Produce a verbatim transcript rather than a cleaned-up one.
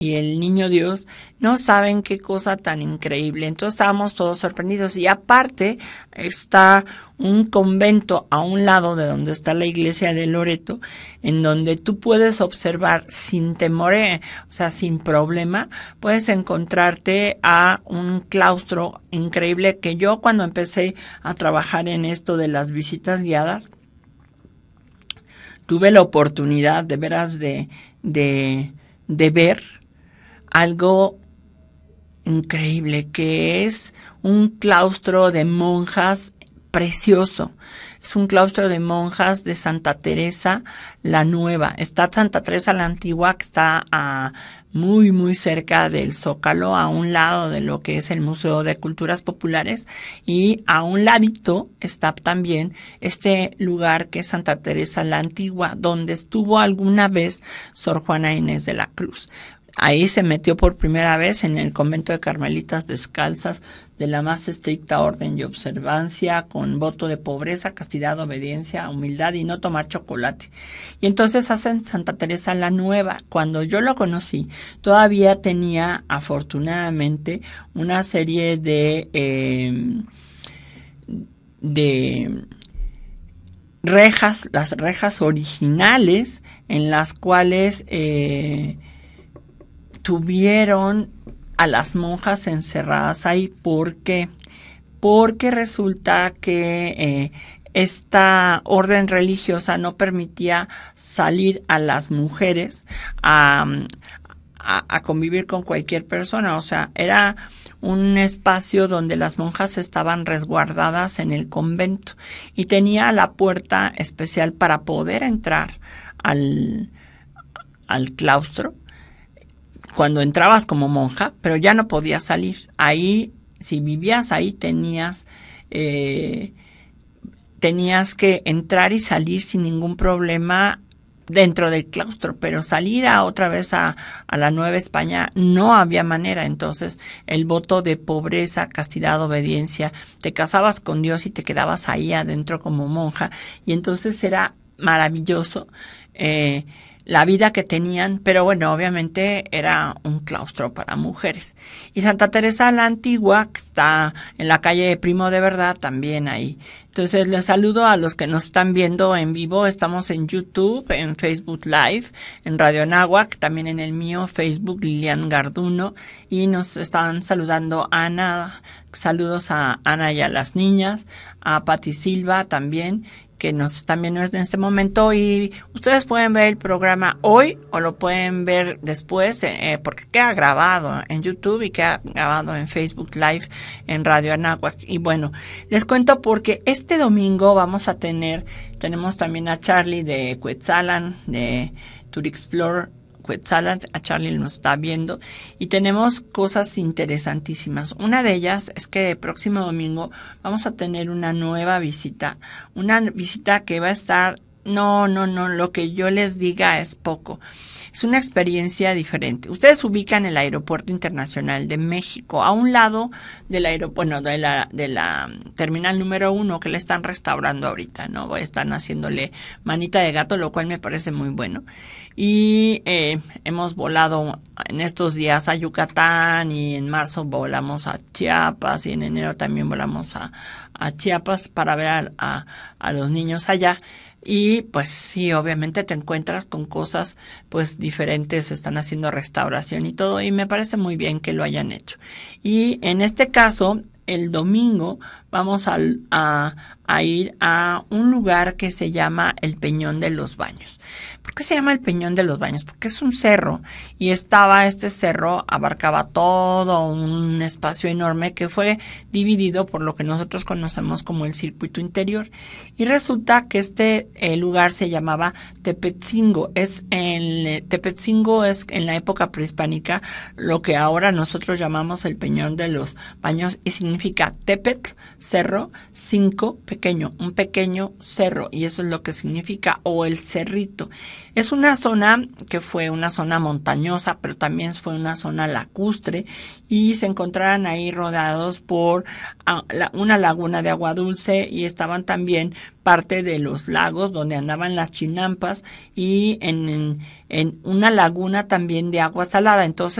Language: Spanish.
y el niño Dios, no saben qué cosa tan increíble. Entonces estábamos todos sorprendidos. Y aparte está un convento a un lado de donde está la iglesia de Loreto, en donde tú puedes observar sin temor, eh, o sea, sin problema, puedes encontrarte a un claustro increíble que yo cuando empecé a trabajar en esto de las visitas guiadas, tuve la oportunidad de veras de, de, de ver algo increíble, que es un claustro de monjas precioso. Es un claustro de monjas de Santa Teresa la Nueva. Está Santa Teresa la Antigua, que está a, muy, muy cerca del Zócalo, a un lado de lo que es el Museo de Culturas Populares, y a un ladito está también este lugar que es Santa Teresa la Antigua, donde estuvo alguna vez Sor Juana Inés de la Cruz. Ahí se metió por primera vez en el convento de Carmelitas Descalzas, de la más estricta orden y observancia, con voto de pobreza, castidad, obediencia, humildad y no tomar chocolate. Y entonces hacen Santa Teresa la Nueva. Cuando yo lo conocí, todavía tenía, afortunadamente, una serie de eh, de rejas, las rejas originales, en las cuales eh, tuvieron a las monjas encerradas ahí. ¿Por qué? Porque resulta que eh, esta orden religiosa no permitía salir a las mujeres a, a, a convivir con cualquier persona. O sea, era un espacio donde las monjas estaban resguardadas en el convento y tenía la puerta especial para poder entrar al, al claustro cuando entrabas como monja, pero ya no podías salir. Ahí, si vivías ahí, tenías eh, tenías que entrar y salir sin ningún problema dentro del claustro, pero salir a otra vez a, a la Nueva España no había manera. Entonces, el voto de pobreza, castidad, obediencia, te casabas con Dios y te quedabas ahí adentro como monja, y entonces era maravilloso eh, la vida que tenían, pero bueno, obviamente era un claustro para mujeres. Y Santa Teresa la Antigua, que está en la calle de Primo de Verdad, también ahí. Entonces les saludo a los que nos están viendo en vivo. Estamos en YouTube, en Facebook Live, en Radio Anáhuac, también en el mío Facebook, Lilian Garduno, y nos están saludando Ana. Saludos a Ana y a las niñas, a Pati Silva también, que nos están viendo en este momento, y ustedes pueden ver el programa hoy o lo pueden ver después, eh, porque queda grabado en YouTube y queda grabado en Facebook Live en Radio Anáhuac. Y bueno, les cuento porque este domingo vamos a tener, tenemos también a Charlie de Quetzalan, de Tour Explore Quetzalan, a Charlie nos está viendo, y tenemos cosas interesantísimas. Una de ellas es que el próximo domingo vamos a tener una nueva visita, una visita que va a estar, no, no, no, lo que yo les diga es poco. Es una experiencia diferente. Ustedes ubican el Aeropuerto Internacional de México, a un lado del aeropuerto, bueno, de la, de la terminal número uno, que le están restaurando ahorita, ¿no? Están haciéndole manita de gato, lo cual me parece muy bueno. Y eh, hemos volado en estos días a Yucatán, y en marzo volamos a Chiapas, y en enero también volamos a, a Chiapas para ver a, a, a los niños allá. Y pues sí, obviamente te encuentras con cosas pues diferentes, están haciendo restauración y todo, y me parece muy bien que lo hayan hecho. Y en este caso, el domingo vamos a, a, a ir a un lugar que se llama el Peñón de los Baños. ¿Por qué se llama el Peñón de los Baños? Porque es un cerro, y estaba este cerro, abarcaba todo un espacio enorme que fue dividido por lo que nosotros conocemos como el circuito interior. Y resulta que este eh, lugar se llamaba Tepetzingo. Es en, Tepetzingo es en la época prehispánica lo que ahora nosotros llamamos el Peñón de los Baños, y significa Tepetl, cerro, cinco, pequeño, un pequeño cerro, y eso es lo que significa, o el cerrito. Es una zona que fue una zona montañosa, pero también fue una zona lacustre, y se encontraban ahí rodeados por una laguna de agua dulce, y estaban también parte de los lagos donde andaban las chinampas, y en, en, en una laguna también de agua salada. Entonces